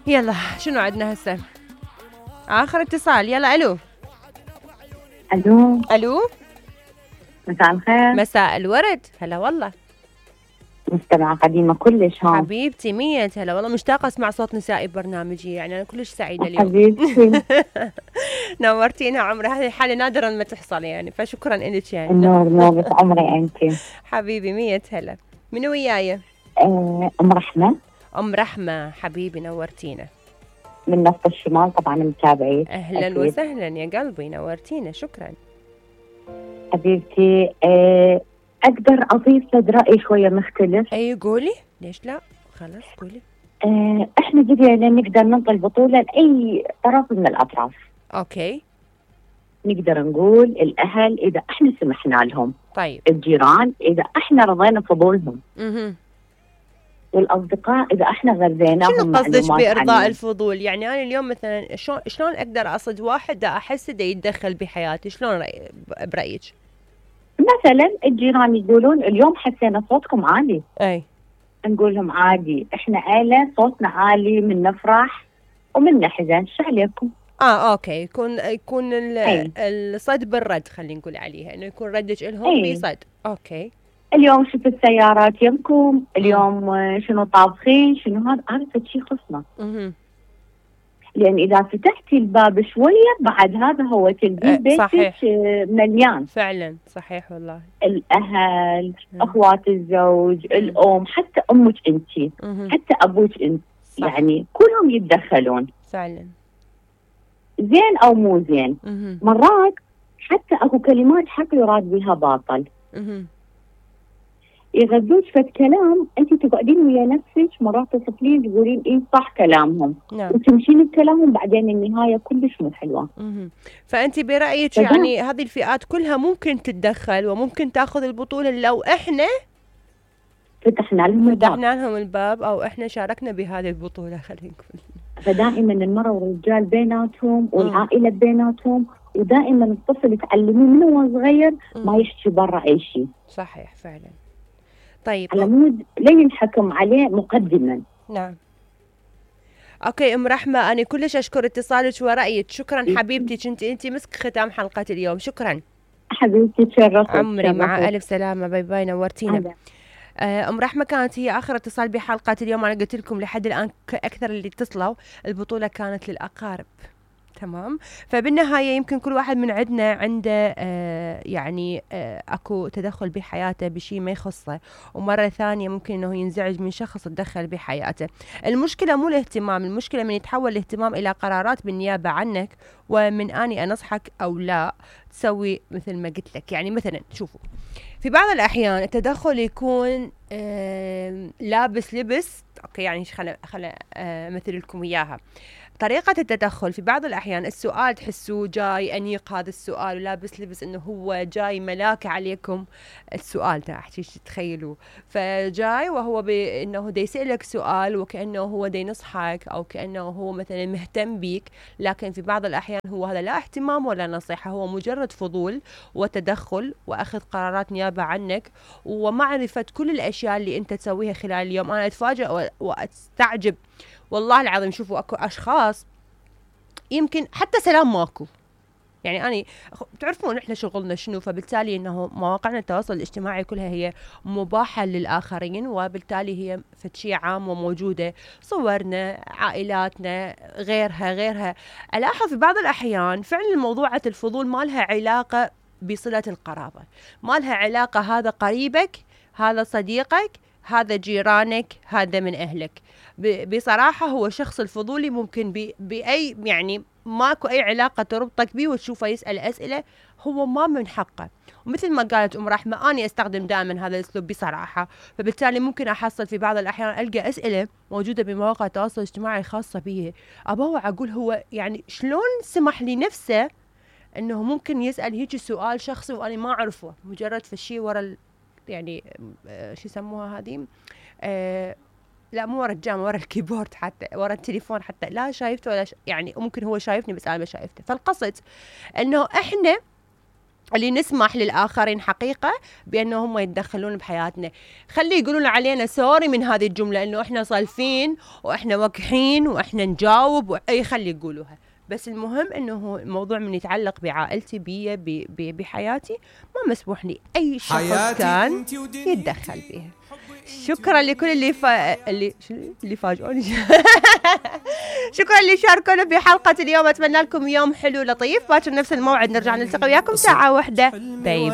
يلا شنو عندنا هسه؟ آخر اتصال. يلا ألو. الو، ألو. مساء الخير. مساء الورد. هلا والله. مستمعة قديمة كلش هون. حبيبتي مية هلا والله، مشتاقة أسمع صوت نسائي ببرنامجي، يعني أنا كلش سعيدة اليوم. حبيبتي. نورتينا عمري، هذه حالة نادرا ما تحصل يعني، فشكرا إلك يعني. النور نورة عمري انت. حبيبي مية هلا. منو وياي؟ ام رحمة أم رحمة. حبيبي نورتينا. من نفط الشمال، طبعا متابعيك أهلا اكيد. وسهلا يا قلبي، نورتينا شكرا. حبيبتي، اقدر اضيف لك راي شويه مختلف. أي قولي، ليش لا؟ خلاص قولي. احنا بدينا نقدر ننطي البطوله لاي طرف من الاطراف. أوكي. نقدر نقول الاهل اذا احنا سمحنا لهم، طيب. الجيران اذا احنا رضينا فضولهم، والاصدقاء اذا احنا غذيناهم شنو قصدك معلومات بإرضاء عنهم. الفضول؟ يعني أنا اليوم مثلا شلون أقدر أصد واحد دا أحس دا يتدخل بحياتي؟ شلون برأيك؟ مثلا الجيران يقولون اليوم حسينا صوتكم عالي، أي. نقول لهم عادي، احنا عائله صوتنا عالي، من نفرح ومن نحزن، شو عليكم؟ اوكي، يكون الصد بالرد، خلينا نقول عليها انه يكون ردك لهم بصد. اوكي. اليوم شفت السيارات يمكم، اليوم شنو طابخين، شنو هذا شيء يخصنا. لان اذا فتحتي الباب شويه بعد هذا هو تلقين بيتك مليان. فعلا صحيح والله. الاهل، اخوات الزوج، الام، حتى امك انت، حتى ابوك انت، يعني كلهم يتدخلون فعلا. زين او مو زين. مرات حتى اكو كلمات حق يراد بها باطل. يغذوك فد كلام، انت تقعدين ويا نفسك مرات تصفلين تقولين ايه صح كلامهم، وتمشين بكلامهم، بعدين النهايه كلش مو حلوه. فانت برايك يعني هذه الفئات كلها ممكن تتدخل وممكن تاخذ البطوله لو احنا فتحنا لهم الباب او احنا شاركنا بهذه البطوله، خلينا نقول. فدائما المراه والرجال بيناتهم والعائله بيناتهم، ودائما الطفل تعلميه من هو صغير ما يحكي برا اي شيء. صحيح فعلا. طيب على مود لا ينحكم عليه مقدما. نعم. اوكي ام رحمه، انا كلش اشكر اتصالك ورأيك، شكرا حبيبتي، انت مسك ختام حلقه اليوم، شكرا حبيبتي، تشرفت عمري. مع الف سلامه، باي باي، نورتينا. ام رحمه كانت هي اخر اتصال بحلقه اليوم. انا قلت لكم لحد الان اكثر اللي اتصلوا البطوله كانت للاقارب، تمام. فبالنهاية يمكن كل واحد من عندنا عنده يعني اكو تدخل بحياته بشيء ما يخصه، ومرة ثانية ممكن انه ينزعج من شخص تدخل بحياته. المشكلة مو الاهتمام، المشكلة من يتحول الاهتمام الى قرارات بالنيابة عنك، ومن اني انصحك او لا تسوي مثل ما قلت لك. يعني مثلا شوفوا، في بعض الأحيان التدخل يكون لابس لبس، أوكي يعني خل أمثل لكم إياها. طريقة التدخل في بعض الأحيان السؤال تحسوه جاي أنيق، هذا السؤال ولابس لبس إنه هو جاي ملاك عليكم. السؤال تحكي تخيلوا، فجاي وهو إنه دا يسألك سؤال وكأنه هو دا ينصحك أو كأنه هو مثلا مهتم بيك، لكن في بعض الأحيان هو هذا لا اهتمام ولا نصيحة، هو مجرد فضول وتدخل وأخذ قرارات نيابة عنك ومعرفة كل الأشياء اللي أنت تسويها خلال اليوم. أنا أتفاجأ وأستعجب والله العظيم. شوفوا اكو اشخاص يمكن حتى سلام ماكو، يعني أنا تعرفون إحنا شغلنا شنو، فبالتالي إنه مواقعنا التواصل الاجتماعي كلها هي مباحة للآخرين، وبالتالي هي فتشي عام وموجودة، صورنا، عائلاتنا، غيرها. ألاحظ في بعض الأحيان فعلا موضوعة الفضول ما لها علاقة بصلة القرابة، ما لها علاقة هذا قريبك، هذا صديقك، هذا جيرانك، هذا من أهلك. بصراحة هو شخص الفضولي ممكن بأي يعني ماكو أي علاقة تربطك بيه وتشوفه يسأل أسئلة هو ما من حقه. ومثل ما قالت أم رحمة، أنا أستخدم دائما هذا الأسلوب بصراحة، فبالتالي ممكن أحصل في بعض الأحيان ألقى أسئلة موجودة بمواقع التواصل الاجتماعي خاصة به، أبوع أقول هو يعني شلون سمح لنفسه أنه ممكن يسأل هيك سؤال شخصي وأنا ما أعرفه، مجرد فشي ورا يعني شو يسموها هذه لا مو ورا الجامعة، ورا الكيبورد، حتى ورا التليفون، حتى لا شايفته ولا يعني ممكن هو شايفني بس أنا ما شايفته. فالقصد أنه إحنا اللي نسمح للآخرين حقيقة بأنه هم يتدخلون بحياتنا. خلي يقولون علينا سوري من هذه الجملة، إنه إحنا صالفين وإحنا وكحين وإحنا نجاوب أي خلي يقولوها، بس المهم إنه الموضوع من يتعلق بعائلتي بحياتي ما مسموح لي أي شخص كان يتدخل فيها. شكرا لكل اللي فاجئوني شكرا اللي شاركونا في حلقة اليوم. أتمنى لكم يوم حلو لطيف. باكر نفس الموعد نرجع نلتقي وياكم ساعة واحدة. باي.